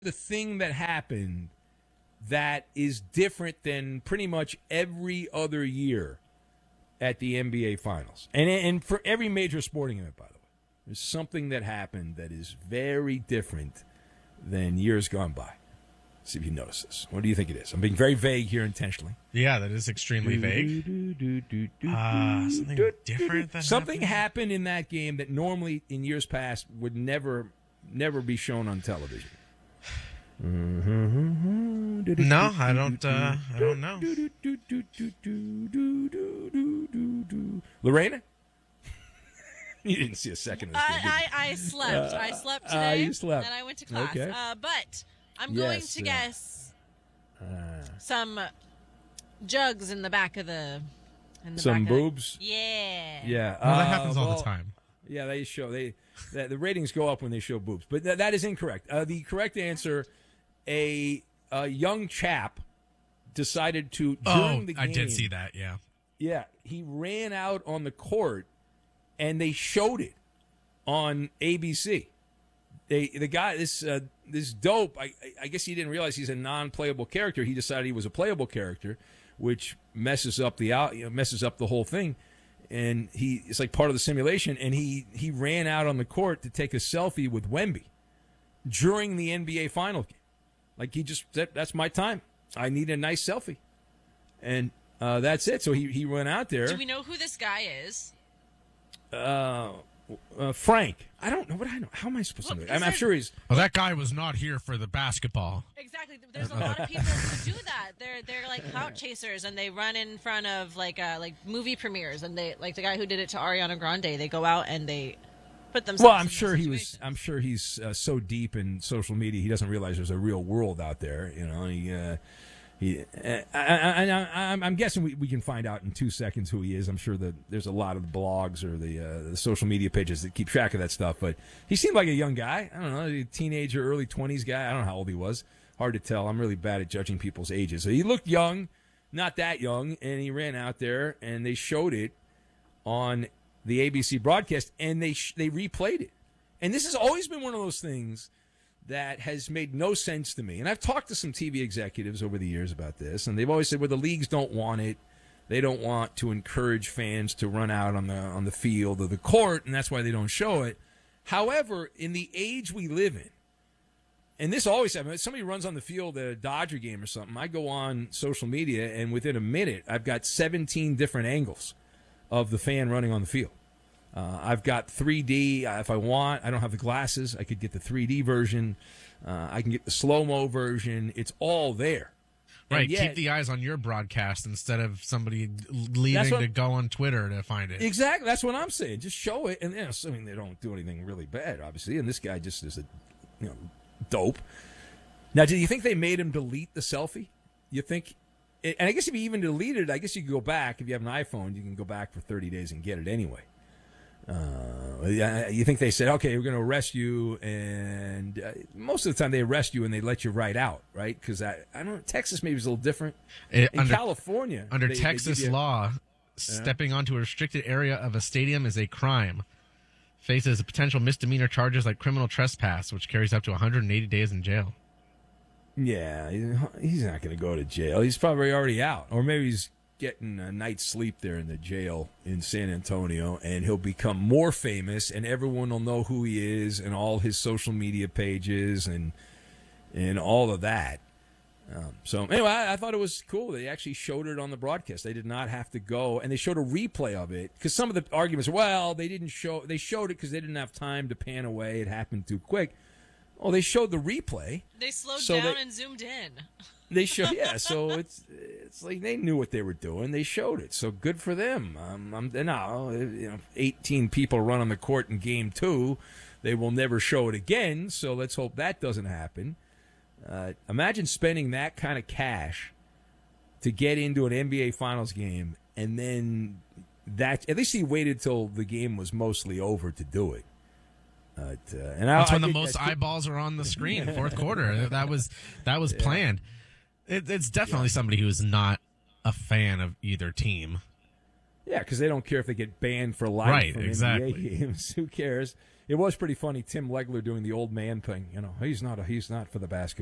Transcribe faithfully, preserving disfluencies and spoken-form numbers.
the thing that happened that is different than pretty much every other year at the N B A Finals. And, and for every major sporting event, by the way. There's something that happened that is very different than years gone by. See if you notice this. What do you think it is? I'm being very vague here intentionally. Yeah, that is extremely vague. Uh, something different than Something happened? happened in that game that normally in years past would never never be shown on television. No, I don't uh, I don't know. Lorena? You didn't see a second of this game, did you? I, I, I slept. Uh, I slept uh, today. you slept. And I went to class. Okay. Uh, but I'm going Yes, to uh, guess Uh, some jugs in the back of the. In the some back of the- boobs? yeah. Yeah. Well, that uh, happens all well, the time. Yeah, they show they the, the ratings go up when they show boobs, but th- that is incorrect. Uh, the correct answer: a, a young chap decided to during Oh, the game. I did see that. Yeah. Yeah, he ran out on the court, and they showed it on A B C. They the guy this uh, this dope. I I guess he didn't realize he's a non-playable character. He decided he was a playable character, which messes up the out you know, messes up the whole thing. And he it's like part of the simulation. And he he ran out on the court to take a selfie with Wemby during the N B A final game. Like he just said, that's my time. I need a nice selfie, and uh, that's it. So he he went out there. Do we know who this guy is? Uh, uh, Frank. I don't know what I know. How am I supposed Well, to know? I'm, I'm because sure he's. Well, that guy was not here for the basketball. Exactly. There's a lot of people who do that. They're they're like clout chasers, and they run in front of like uh, like movie premieres, and they like the guy who did it to Ariana Grande. They go out and they put themselves. Well, I'm in sure those he was. situations. I'm sure he's uh, so deep in social media, he doesn't realize there's a real world out there. You know, he. Uh, he. Uh, I, I, I, I'm, I'm guessing we, we can find out in two seconds who he is. I'm sure that there's a lot of the blogs or the, uh, the social media pages that keep track of that stuff. But he seemed like a young guy. I don't know, a teenager, early twenties guy. I don't know how old he was. Hard to tell. I'm really bad at judging people's ages. So he looked young, not that young, and he ran out there and they showed it on the A B C broadcast, and they sh- they replayed it. And this has always been one of those things that has made no sense to me. And I've talked to some T V executives over the years about this, and they've always said, well, the leagues don't want it. They don't want to encourage fans to run out on the on the field or the court, and that's why they don't show it. However, in the age we live in, and this always happens, if somebody runs on the field at a Dodger game or something, I go on social media, and within a minute, I've got seventeen different angles of the fan running on the field. Uh, I've got three D. Uh, if I want, I don't have the glasses. I could get the three D version. Uh, I can get the slow-mo version. It's all there. Right. And yet- Keep the eyes on your broadcast instead of somebody leaving what- to go on Twitter to find it. Exactly. That's what I'm saying. Just show it, and you know, assuming they don't do anything really bad, obviously. And this guy just is a, you know, dope. Now, do you think they made him delete the selfie? You think? And I guess if you even deleted it, I guess you could go back. If you have an iPhone, you can go back for thirty days and get it anyway. Uh, you think they said, okay, we're going to arrest you, and uh, most of the time they arrest you and they let you right out, right? Because I, I don't. Texas maybe is a little different. It- In under, California, under they- they Texas give you- law, stepping onto a restricted area of a stadium is a crime. Faces potential misdemeanor charges like criminal trespass, which carries up to one hundred eighty days in jail. Yeah, he- he's not going to go to jail. He's probably already out, or maybe he's getting a night's sleep there in the jail in San Antonio, and he'll become more famous, and everyone will know who he is, and all his social media pages, and and all of that. Um, so anyway, I, I thought it was cool. They actually showed it on the broadcast. They did not have to go, and they showed a replay of it because some of the arguments are, well, they didn't show. They showed it because they didn't have time to pan away. It happened too quick. Oh, they showed the replay. They slowed So down they- and zoomed in. They show, yeah. So it's it's like they knew what they were doing. They showed it. So good for them. Um, I'm now you know, eighteen people run on the court in game two. They will never show it again. So let's hope that doesn't happen. Uh, imagine spending that kind of cash to get into an N B A Finals game, and then that. At least he waited till the game was mostly over to do it. Uh, and I, That's I when the think most that's good. eyeballs are on the screen, fourth quarter. That was that was planned. It, it's definitely somebody who is not a fan of either team. Yeah, because they don't care if they get banned for life Right, from exactly. N B A games. Who cares? It was pretty funny. Tim Legler doing the old man thing. You know, he's not a, he's not for the basketball.